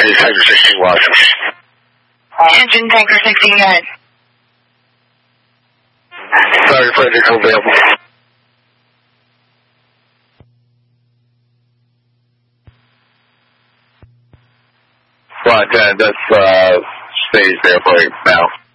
Tanker 16 watching. Engine Tanker 16, go ahead. Sorry, Frederick, available. Flight 10, that's stays there for right now.